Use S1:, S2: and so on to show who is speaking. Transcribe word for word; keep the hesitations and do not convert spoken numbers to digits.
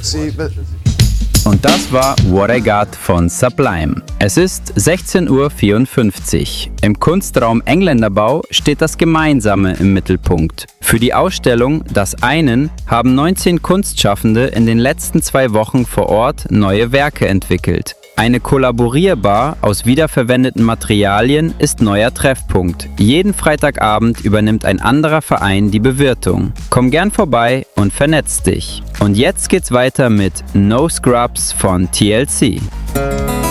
S1: See, but
S2: Und das war What I Got von Sublime. Es ist sechzehn Uhr vierundfünfzig. Im Kunstraum Engländerbau steht das Gemeinsame im Mittelpunkt. Für die Ausstellung Das Einen haben neunzehn Kunstschaffende in den letzten zwei Wochen vor Ort neue Werke entwickelt. Eine Kollaborierbar aus wiederverwendeten Materialien ist neuer Treffpunkt. Jeden Freitagabend übernimmt ein anderer Verein die Bewirtung. Komm gern vorbei und vernetz dich. Und jetzt geht's weiter mit No Scrubs von T L C.